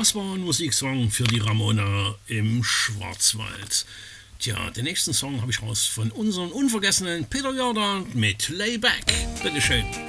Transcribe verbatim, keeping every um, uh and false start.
Das war ein Musiksong für die Ramona im Schwarzwald. Tja, den nächsten Song habe ich raus von unserem unvergessenen Peter Jordan mit Layback. Bitteschön.